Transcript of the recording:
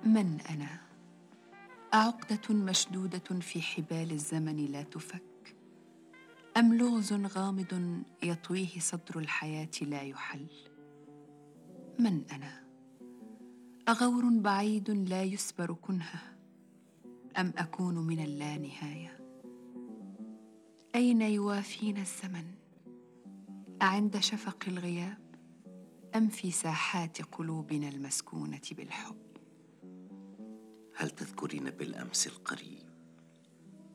من أنا؟ أعقدة مشدودة في حبال الزمن لا تفك، أم لغز غامض يطويه صدر الحياة لا يحل؟ من أنا؟ أغور بعيد لا يسبر كنهه، أم أكون من اللانهاية؟ أين يوافينا الزمن؟ أعند شفق الغياب، أم في ساحات قلوبنا المسكونة بالحب؟ هل تذكرين بالأمس القريب